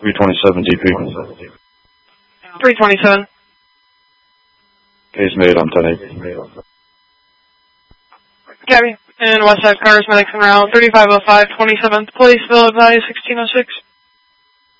327 DP. 327. Case made on 10-8. Gabby. And Westside Cars, medics en route, 3505, 27th Place, Villa Valley, 1606.